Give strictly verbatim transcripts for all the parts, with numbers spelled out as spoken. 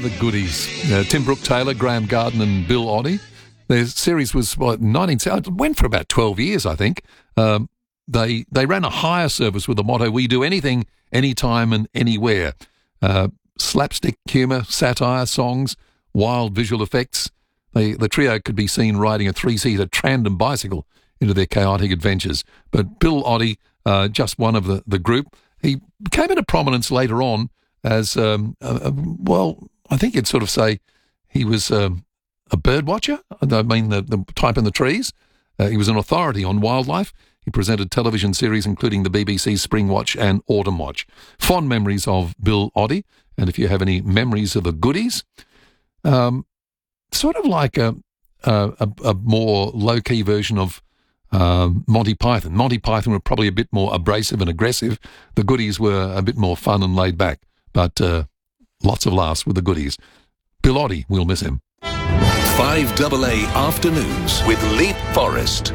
the Goodies. Uh, Tim Brooke-Taylor, Graham Garden and Bill Oddie. Their series was what, nineteen it went for about twelve years, I think. Um, they they ran a hire service with the motto, we do anything, anytime and anywhere. Uh, slapstick humour, satire, songs, wild visual effects. They, the trio could be seen riding a three-seater tandem bicycle into their chaotic adventures. But Bill Oddie, uh, just one of the, the group, he came into prominence later on as, um, uh, uh, well, I think you'd sort of say he was um, a bird watcher. I mean, the, the type in the trees. Uh, he was an authority on wildlife. He presented television series including the B B C's Spring Watch and Autumn Watch. Fond memories of Bill Oddie. And if you have any memories of the Goodies, um, sort of like a, a, a more low-key version of um, Monty Python. Monty Python were probably a bit more abrasive and aggressive. The Goodies were a bit more fun and laid back. But uh, lots of laughs with the Goodies. Bill Oddie, we'll miss him. five A A Afternoons with Leap Forest.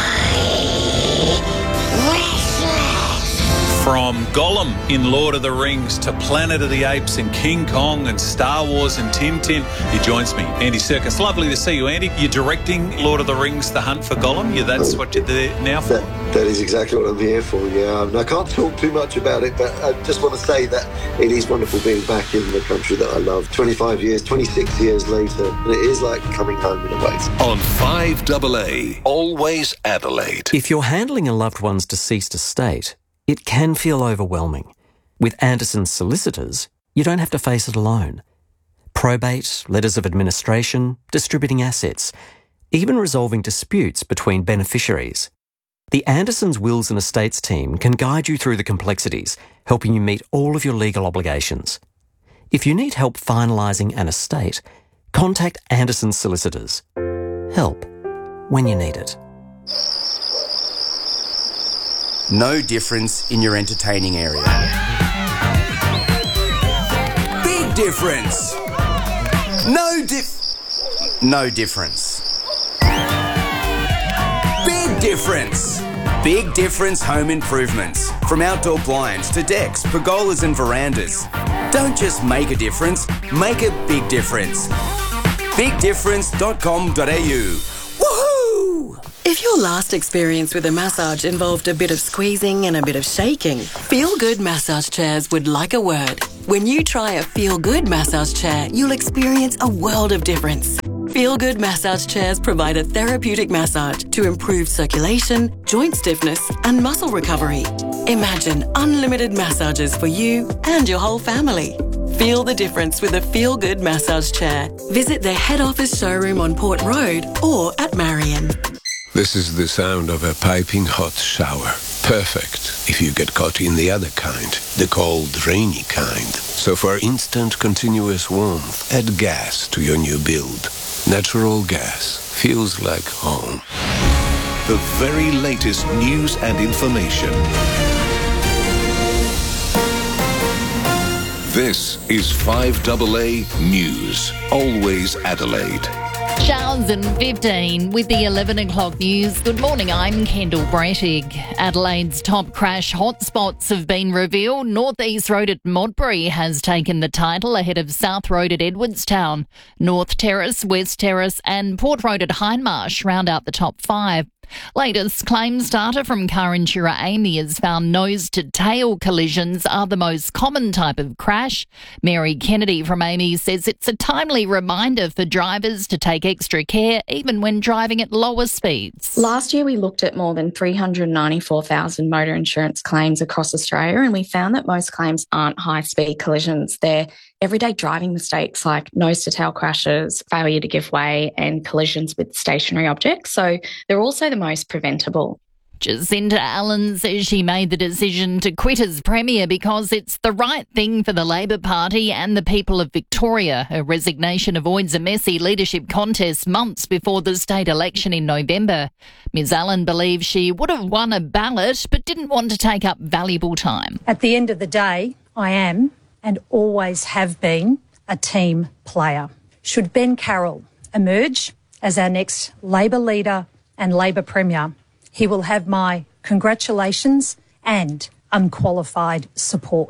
From Gollum in Lord of the Rings to Planet of the Apes and King Kong and Star Wars and Tintin, he joins me, Andy Serkis. Lovely to see you, Andy. You're directing Lord of the Rings, The Hunt for Gollum. Yeah, that's what you're there now for? That, that is exactly what I'm here for, yeah. Um, I can't talk too much about it, but I just want to say that it is wonderful being back in the country that I love. twenty-five years, twenty-six years later, and it is like coming home in a way. On five A A, Always Adelaide. If you're handling a loved one's deceased estate, it can feel overwhelming. With Anderson's solicitors, you don't have to face it alone. Probate, letters of administration, distributing assets, even resolving disputes between beneficiaries. The Anderson's Wills and Estates team can guide you through the complexities, helping you meet all of your legal obligations. If you need help finalising an estate, contact Anderson's solicitors. Help when you need it. No difference in your entertaining area. Big difference. No dif... No difference. Big difference. Big difference home improvements. From outdoor blinds to decks, pergolas and verandas. Don't just make a difference, make a big difference. big difference dot com dot a u. Woohoo! If your last experience with a massage involved a bit of squeezing and a bit of shaking, Feel Good Massage Chairs would like a word. When you try a Feel Good massage chair, you'll experience a world of difference. Feel Good Massage Chairs provide a therapeutic massage to improve circulation, joint stiffness and muscle recovery. Imagine unlimited massages for you and your whole family. Feel the difference with a Feel Good massage chair. Visit their head office showroom on Port Road or at Marion. This is the sound of a piping hot shower. Perfect if you get caught in the other kind, the cold, rainy kind. So for instant, continuous warmth, add gas to your new build. Natural gas feels like home. The very latest news and information. This is five A A News. Always Adelaide. Showers and fifteen with the eleven o'clock news. Good morning, I'm Kendall Brettig. Adelaide's top crash hotspots have been revealed. North East Road at Modbury has taken the title ahead of South Road at Edwardstown. North Terrace, West Terrace and Port Road at Hindmarsh round out the top five. Latest claims data from car insurer Amy has found nose-to-tail collisions are the most common type of crash. Mary Kennedy from Amy says it's a timely reminder for drivers to take extra care even when driving at lower speeds. Last year we looked at more than three hundred ninety-four thousand motor insurance claims across Australia, and we found that most claims aren't high-speed collisions. They're everyday driving mistakes like nose-to-tail crashes, failure to give way and collisions with stationary objects. So they're also the most preventable. Jacinta Allen says she made the decision to quit as Premier because it's the right thing for the Labor Party and the people of Victoria. Her resignation avoids a messy leadership contest months before the state election in November. Ms Allen believes she would have won a ballot but didn't want to take up valuable time. At the end of the day, I am and always have been a team player. Should Ben Carroll emerge as our next Labor leader and Labor Premier, he will have my congratulations and unqualified support.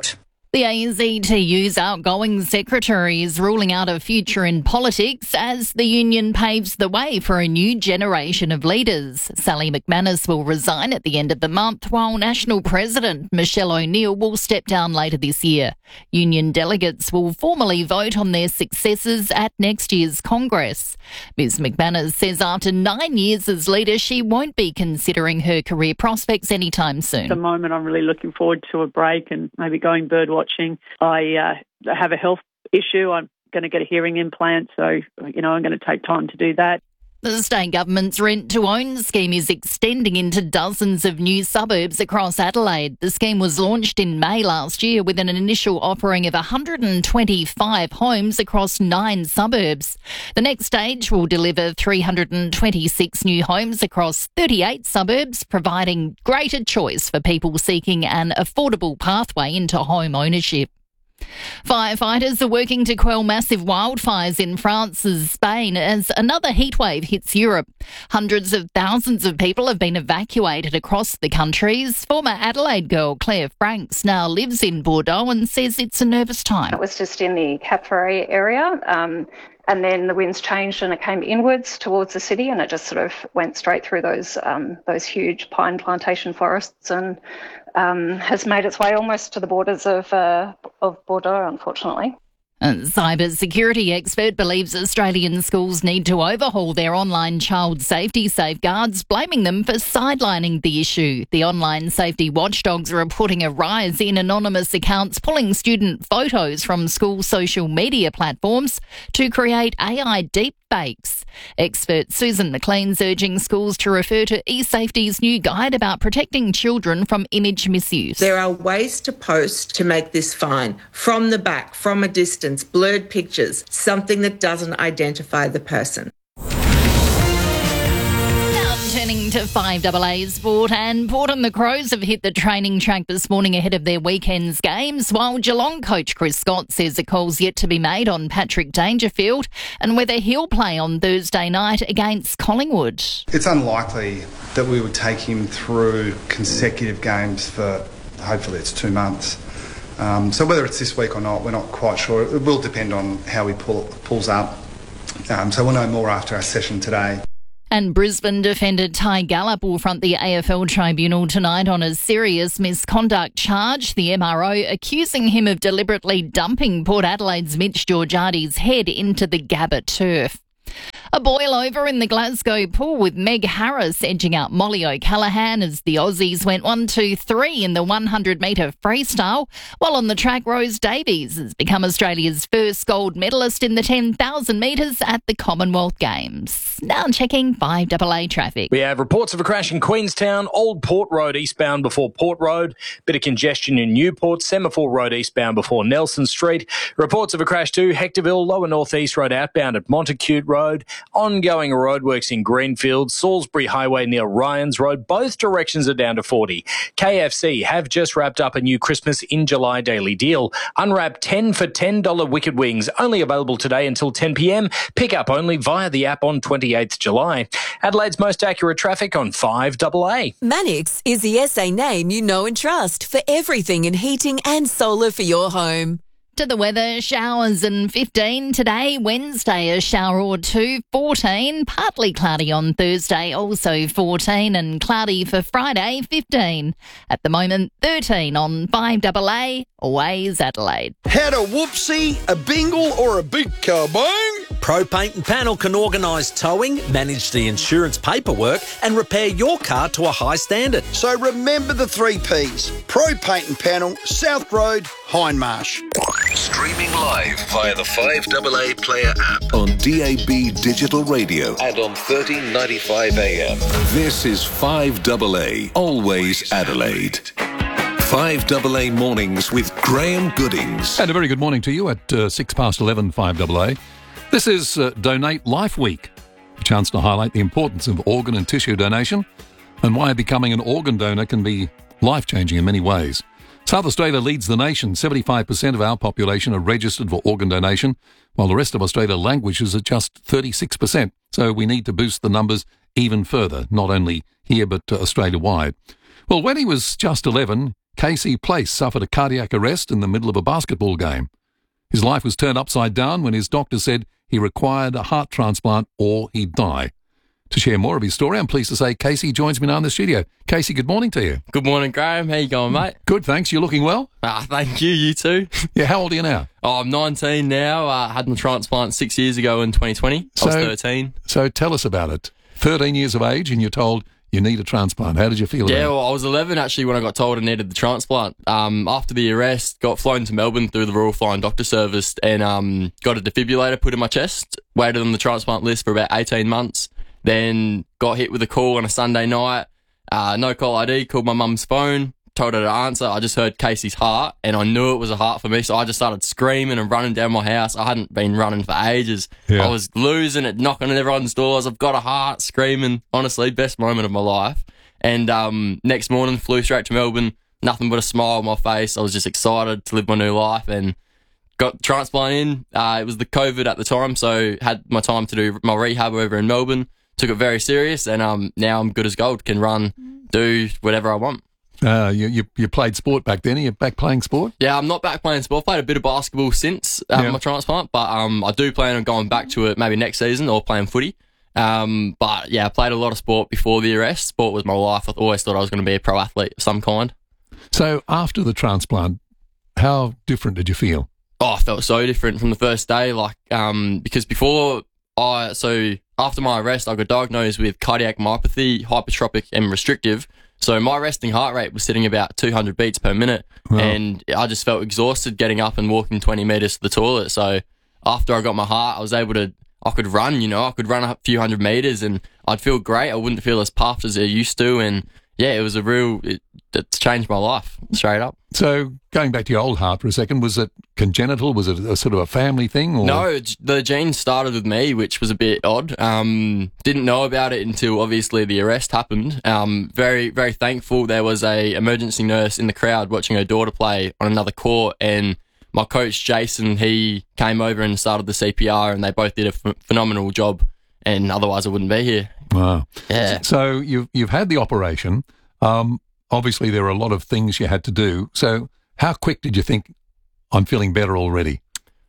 The A C T U's outgoing secretary is ruling out a future in politics as the union paves the way for a new generation of leaders. Sally McManus will resign at the end of the month, while National President Michelle O'Neill will step down later this year. Union delegates will formally vote on their successors at next year's Congress. Miz McManus says after nine years as leader, she won't be considering her career prospects anytime soon. At the moment, I'm really looking forward to a break and maybe going bird watching. I uh, have a health issue. I'm going to get a hearing implant, so, you know, I'm going to take time to do that. The state government's rent-to-own scheme is extending into dozens of new suburbs across Adelaide. The scheme was launched in May last year with an initial offering of one hundred twenty-five homes across nine suburbs. The next stage will deliver three hundred twenty-six new homes across thirty-eight suburbs, providing greater choice for people seeking an affordable pathway into home ownership. Firefighters are working to quell massive wildfires in France and Spain as another heatwave hits Europe. Hundreds of thousands of people have been evacuated across the countries. Former Adelaide girl Claire Franks now lives in Bordeaux and says it's a nervous time. It was just in the Cap Ferret area. Um, And then the winds changed and it came inwards towards the city, and it just sort of went straight through those um, those huge pine plantation forests and um, has made its way almost to the borders of uh, of Bordeaux, unfortunately. A cybersecurity expert believes Australian schools need to overhaul their online child safety safeguards, blaming them for sidelining the issue. The online safety watchdogs are reporting a rise in anonymous accounts pulling student photos from school social media platforms to create A I deepfakes. Expert Susan McLean's urging schools to refer to eSafety's new guide about protecting children from image misuse. There are ways to post to make this fine. From the back, from a distance, blurred pictures, something that doesn't identify the person. Turning to five double A sport, and Port and the Crows have hit the training track this morning ahead of their weekend's games, while Geelong coach Chris Scott says a call's yet to be made on Patrick Dangerfield and whether he'll play on Thursday night against Collingwood. It's unlikely that we would take him through consecutive games for, hopefully it's two months. Um, so whether it's this week or not, we're not quite sure. It will depend on how he pull, pulls up. Um, so we'll know more after our session today. And Brisbane defender Ty Gallup will front the A F L tribunal tonight on a serious misconduct charge. The M R O accusing him of deliberately dumping Port Adelaide's Mitch Georgiades' head into the Gabba turf. A boil over in the Glasgow pool with Meg Harris edging out Molly O'Callaghan as the Aussies went one two three in the one hundred metre freestyle, while on the track Rose Davies has become Australia's first gold medalist in the ten thousand metres at the Commonwealth Games. Now checking five double A traffic. We have reports of a crash in Queenstown, Old Port Road eastbound before Port Road, bit of congestion in Newport, Semaphore Road eastbound before Nelson Street. Reports of a crash too, Hectorville, Lower North East Road outbound at Montacute Road. Ongoing roadworks in Greenfield, Salisbury Highway near Ryans Road. Both directions are down to forty. K F C have just wrapped up a new Christmas in July daily deal. Unwrap ten for ten dollars Wicked Wings, only available today until ten p m. Pick up only via the app on twenty-eighth of July. Adelaide's most accurate traffic on five double A. Manix is the S A name you know and trust for everything in heating and solar for your home. To the weather, showers and fifteen today. Wednesday, a shower or two, fourteen. Partly cloudy on Thursday, also fourteen. And cloudy for Friday, fifteen. At the moment, thirteen on five double A, Waze Adelaide. Had a whoopsie, a bingle or a big kabong? Pro Paint and Panel can organise towing, manage the insurance paperwork and repair your car to a high standard. So remember the three Ps. Pro Paint and Panel, South Road, Hindmarsh. Streaming live via the five double A Player app on D A B Digital Radio and on thirteen ninety-five A M. This is five double A, always Adelaide. five double A Mornings with Graham Goodings. And a very good morning to you at uh, six past eleven, five double A. This is uh, Donate Life Week, a chance to highlight the importance of organ and tissue donation and why becoming an organ donor can be life-changing in many ways. South Australia leads the nation. seventy-five percent of our population are registered for organ donation, while the rest of Australia languishes at just thirty-six percent. So we need to boost the numbers even further, not only here but uh, Australia-wide. Well, when he was just eleven, Casey Place suffered a cardiac arrest in the middle of a basketball game. His life was turned upside down when his doctor said he required a heart transplant or he'd die. To share more of his story, I'm pleased to say Casey joins me now in the studio. Casey, good morning to you. Good morning, Graham. How you going, mate? Good, thanks. You're looking well? Ah, thank you. You too. Yeah, how old are you now? Oh, I'm nineteen now. I uh, had my transplant six years ago in twenty twenty. I was So- thirteen. So tell us about it. thirteen years of age and you're told you need a transplant. How did you feel Yeah, about it? well, I was eleven actually when I got told I needed the transplant. Um, after the arrest, got flown to Melbourne through the Royal Flying Doctor Service and um, got a defibrillator put in my chest. Waited on the transplant list for about eighteen months. Then got hit with a call on a Sunday night. Uh, no call I D. Called my mum's phone. Told her to answer. I just heard Casey's heart, and I knew it was a heart for me. So I just started screaming and running down my house. I hadn't been running for ages. Yeah. I was losing it, knocking on everyone's doors. I've got a heart, screaming. Honestly, best moment of my life. And um, next morning, flew straight to Melbourne. Nothing but a smile on my face. I was just excited to live my new life and got transplant in. Uh, it was the COVID at the time, so had my time to do my rehab over in Melbourne. Took it very serious, and um, now I'm good as gold. Can run, do whatever I want. Uh, you, you you played sport back then. Are you back playing sport? Yeah, I'm not back playing sport. I've played a bit of basketball since uh, Yeah. my transplant, but um, I do plan on going back to it maybe next season or playing footy. Um, but yeah, I played a lot of sport before the arrest. Sport was my life. I always thought I was going to be a pro athlete of some kind. So after the transplant, how different did you feel? Oh, I felt so different from the first day. Like, um, because before I, so after my arrest, I got diagnosed with cardiac myopathy, hypertrophic and restrictive. So my resting heart rate was sitting about two hundred beats per minute. Wow. And I just felt exhausted getting up and walking twenty metres to the toilet. So after I got my heart, I was able to, I could run, you know, I could run a few hundred metres and I'd feel great. I wouldn't feel as puffed as I used to. And yeah, it was a real, it, it's changed my life straight up. So going back to your old heart for a second, was it congenital? Was it a sort of a family thing? Or? No, g- the gene started with me, which was a bit odd. Um, didn't know about it until obviously the arrest happened. Um, very, very thankful there was a emergency nurse in the crowd watching her daughter play on another court, and my coach Jason, he came over and started the C P R, and they both did a ph- phenomenal job. And otherwise, I wouldn't be here. Wow. Yeah. So you've you've had the operation. Um, obviously, there are a lot of things you had to do. So how quick did you think, I'm feeling better already?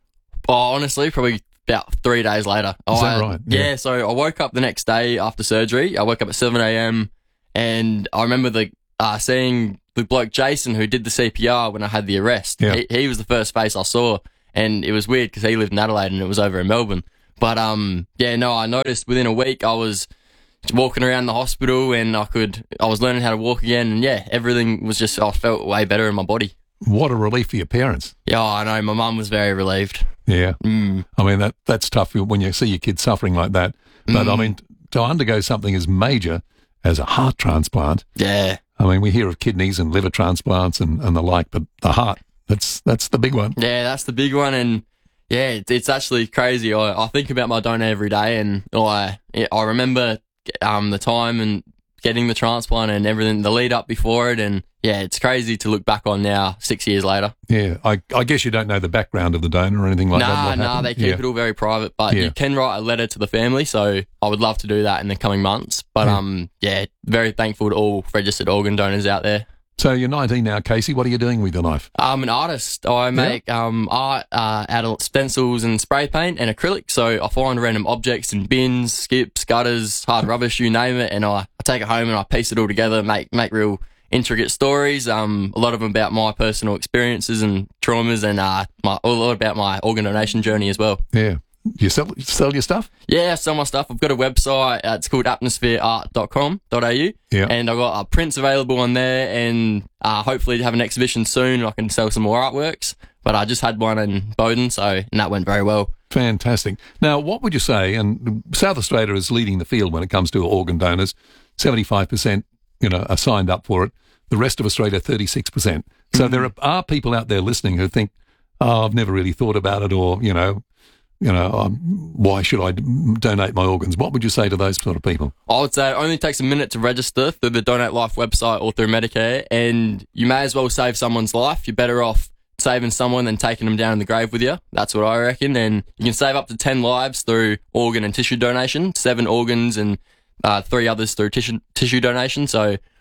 Oh, honestly, probably about three days later. Is I, that right? Yeah. Yeah. So I woke up the next day after surgery. I woke up at seven a.m. and I remember the uh, seeing the bloke Jason who did the C P R when I had the arrest. Yeah. He, he was the first face I saw, and it was weird because he lived in Adelaide and it was over in Melbourne. But um, yeah, no, I noticed within a week I was walking around the hospital and I could, I was learning how to walk again, and yeah, everything was just, I felt way better in my body. What a relief for your parents. Yeah, I know. My mum was very relieved. Yeah. Mm. I mean, that that's tough when you see your kids suffering like that. But I Mm. mean, to undergo something as major as a heart transplant. Yeah. I mean, we hear of kidneys and liver transplants and, and the like, but the heart, that's that's the big one. Yeah, that's the big one, and yeah, it's, it's actually crazy. I, I think about my donor every day, and I I remember um the time and getting the transplant and everything, the lead up before it, and yeah, it's crazy to look back on now, six years later. Yeah, I, I guess you don't know the background of the donor or anything like that. nah, what nah, happened? they keep Yeah. it all very private, but Yeah. you can write a letter to the family, so I would love to do that in the coming months. But Yeah. um, yeah, very thankful to all registered organ donors out there. So you're nineteen now, Casey. What are you doing with your life? I'm an artist. I make um, art uh, out of stencils and spray paint and acrylic. So I find random objects in bins, skips, gutters, hard rubbish, you name it, and I, I take it home and I piece it all together, make make real intricate stories. Um, a lot of them about my personal experiences and traumas, and uh, my, a lot about my organ donation journey as well. Yeah. You sell sell your stuff? Yeah, I sell my stuff. I've got a website. Uh, it's called atmosphere art dot com dot a u. Yeah. And I've got uh, prints available on there, and uh, hopefully have an exhibition soon and I can sell some more artworks. But I just had one in Bowden, so and that went very well. Fantastic. Now, what would you say, and South Australia is leading the field when it comes to organ donors, seventy-five percent, you know, are signed up for it. The rest of Australia, thirty-six percent. So there are, are people out there listening who think, oh, I've never really thought about it, or, you know, you know, um, why should I d- donate my organs? What would you say to those sort of people? I would say it only takes a minute to register through the Donate Life website or through Medicare, and you may as well save someone's life. You're better off saving someone than taking them down in the grave with you. That's what I reckon. And you can save up to ten lives through organ and tissue donation, seven organs and uh, three others through tissue, tissue donation. So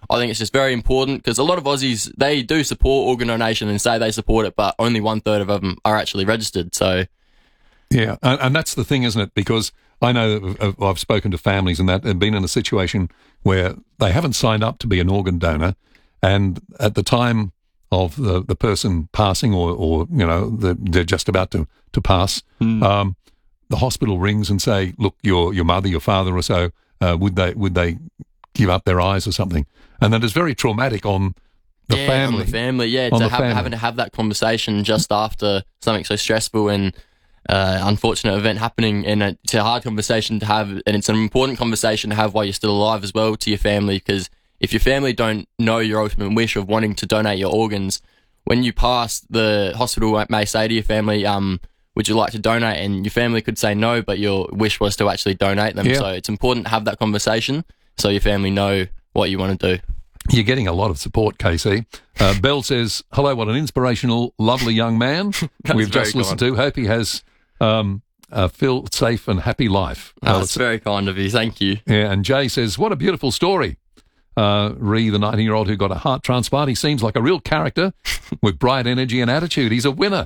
I think it's just very important because a lot of Aussies, they do support organ donation and say they support it, but only one third of them are actually registered. So, yeah, and, and that's the thing, isn't it? Because I know uh, I've spoken to families and that and been in a situation where they haven't signed up to be an organ donor, and at the time of the, the person passing, or, or you know, the, they're just about to to pass, mm. um, the hospital rings and say, "Look, your your mother, your father, or so, uh, would they would they give up their eyes or something?" And that is very traumatic on the yeah, family. on the family, yeah, on to the have, family. having to have that conversation just after something so stressful and uh, unfortunate event happening, and it's a hard conversation to have, and it's an important conversation to have while you're still alive as well to your family, because if your family don't know your ultimate wish of wanting to donate your organs, when you pass, the hospital may say to your family, um, would you like to donate? And your family could say no, but your wish was to actually donate them. Yeah. So it's important to have that conversation so your family know what you want to do. You're getting a lot of support, K C. Uh, Belle says, hello, what an inspirational, lovely young man we've just listened to. Hope he has um, a filled, safe and happy life. Oh, Uh, that's very kind of you. Thank you. Yeah, and Jay says, what a beautiful story. Uh, Ree, the nineteen-year-old who got a heart transplant, he seems like a real character with bright energy and attitude. He's a winner.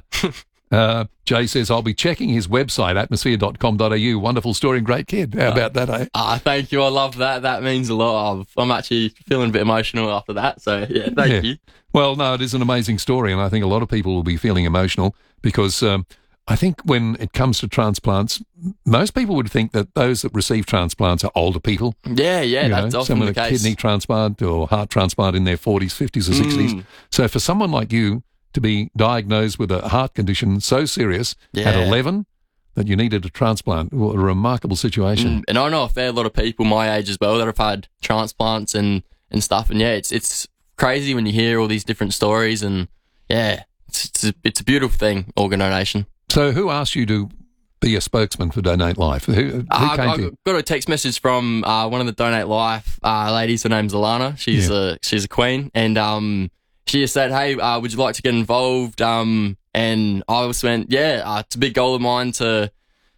Uh, Jay says, I'll be checking his website, atmosphere dot com dot a u. Wonderful story and great kid. How about that, eh? Ah, thank you. I love that. That means a lot. I'm, I'm actually feeling a bit emotional after that. So, yeah, thank Yeah. you. Well, no, it is an amazing story, and I think a lot of people will be feeling emotional because um, I think when it comes to transplants, most people would think that those that receive transplants are older people. Yeah, yeah, You that's know, often someone the with a case. kidney transplant or heart transplant in their forties, fifties or sixties. Mm. So for someone like you to be diagnosed with a heart condition so serious at Yeah. eleven that you needed a transplant, what a remarkable situation. Mm, and I know a fair lot of people my age as well that have had transplants and, and stuff. And yeah, it's it's crazy when you hear all these different stories. And yeah, it's it's a, it's a beautiful thing, organ donation. So who asked you to be a spokesman for Donate Life? Who, who Uh, came I to you? got a text message from uh, one of the Donate Life uh, ladies. Her name's Alana. She's Yeah. a she's a queen, and um, she just said, "Hey, uh, would you like to get involved?" Um, and I just went, "Yeah, uh, it's a big goal of mine to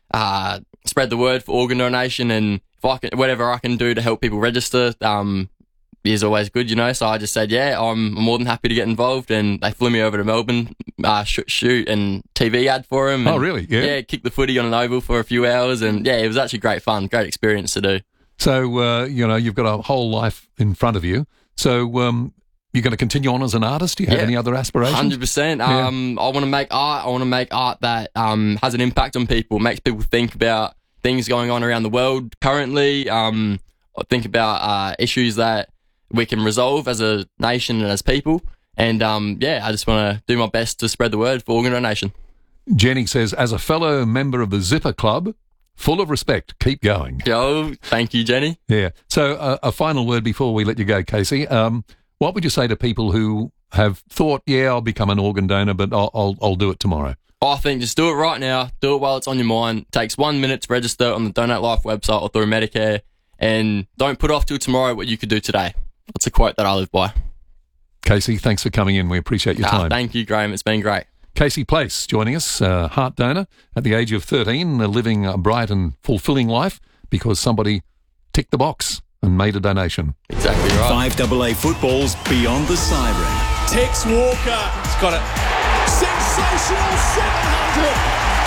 uh, spread the word for organ donation, and if I can, whatever I can do to help people register, um, is always good, you know." So I just said, "Yeah, I'm more than happy to get involved." And they flew me over to Melbourne, uh, shoot, shoot and T V ad for him. Oh, and, really? Yeah. Yeah, kicked the footy on an oval for a few hours, and yeah, it was actually great fun, great experience to do. So, uh, you know, you've got a whole life in front of you. So, um, you're going to continue on as an artist? Do you have Yeah. any other aspirations? one hundred percent. Yeah. Um, I want to make art. I want to make art that um, has an impact on people, makes people think about things going on around the world currently, um, or think about uh, issues that we can resolve as a nation and as people. And um, yeah, I just want to do my best to spread the word for organ donation. Jenny says, as a fellow member of the Zipper Club, full of respect, keep going. Yo, thank you, Jenny. Yeah. So uh, a final word before we let you go, Casey. Um, what would you say to people who have thought, yeah, I'll become an organ donor, but I'll, I'll, I'll do it tomorrow? I think just do it right now. Do it while it's on your mind. It takes one minute to register on the Donate Life website or through Medicare. And don't put off till tomorrow what you could do today. That's a quote that I live by. Casey, thanks for coming in. We appreciate your Ah, time. thank you, Graham. It's been great. Casey Place joining us, uh, heart donor at the age of thirteen, uh, living a bright and fulfilling life because somebody ticked the box and made a donation. Exactly right. Five double A football's Beyond the Siren. Tex Walker. He's got it. Sensational seven hundred.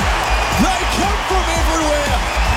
They come from everywhere.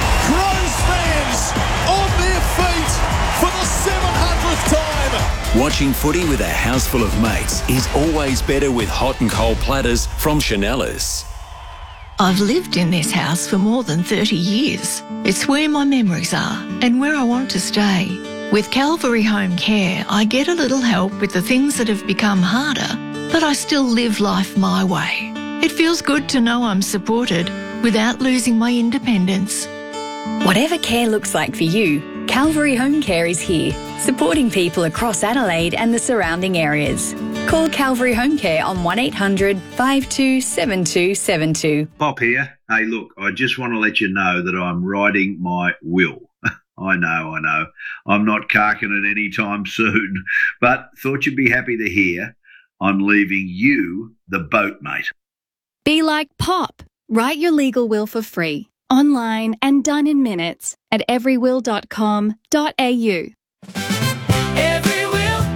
Crows fans on their feet for the seven hundredth time. Watching footy with a house full of mates is always better with hot and cold platters from Chanellas. I've lived in this house for more than thirty years. It's where my memories are and where I want to stay. With Calvary Home Care, I get a little help with the things that have become harder, but I still live life my way. It feels good to know I'm supported without losing my independence. Whatever care looks like for you, Calvary Home Care is here, supporting people across Adelaide and the surrounding areas. Call Calvary Home Care on one eight hundred five two seven two seven two. Bob here. Hey, look, I just want to let you know that I'm writing my will. I know, I know. I'm not carking it any time soon, but thought you'd be happy to hear I'm leaving you the boat, mate. Be like Pop. Write your legal will for free, online and done in minutes at every will dot com dot a u. Every will.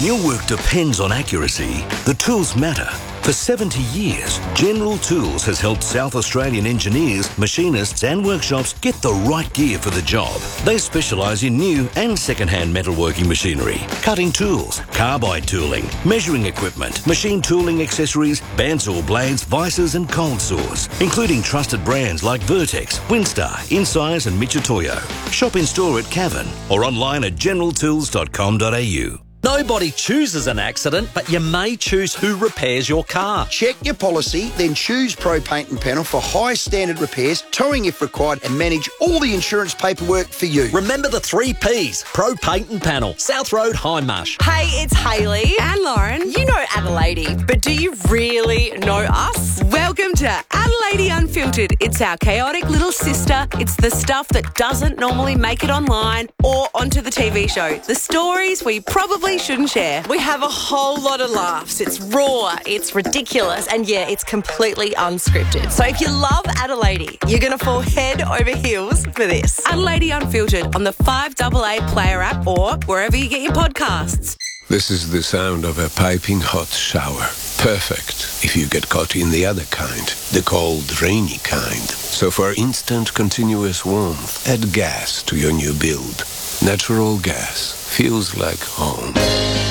When your work depends on accuracy, the tools matter. For seventy years, General Tools has helped South Australian engineers, machinists and workshops get the right gear for the job. They specialise in new and second-hand metalworking machinery, cutting tools, carbide tooling, measuring equipment, machine tooling accessories, bandsaw blades, vices and cold saws, including trusted brands like Vertex, Winstar, Insize and Mitutoyo. Shop in store at Cavan or online at general tools dot com dot a u. Nobody chooses an accident, but you may choose who repairs your car. Check your policy, then choose Pro Paint and Panel for high standard repairs, towing if required, and manage all the insurance paperwork for you. Remember the three Ps, Pro Paint and Panel, South Road, Hindmarsh. Hey, it's Hayley and Lauren. You know Adelaide, but do you really know us? Welcome to Adelaide Unfiltered. It's our chaotic little sister. It's the stuff that doesn't normally make it online or onto the T V show. The stories we probably shouldn't share. We have a whole lot of laughs. It's raw, it's ridiculous, and yeah, it's completely unscripted. So if you love Adelaide, you're going to fall head over heels for this. Adelaide Unfiltered on the five A A Player app or wherever you get your podcasts. This is the sound of a piping hot shower. Perfect if you get caught in the other kind, the cold, rainy kind. So for instant, continuous warmth, add gas to your new build. Natural gas feels like home.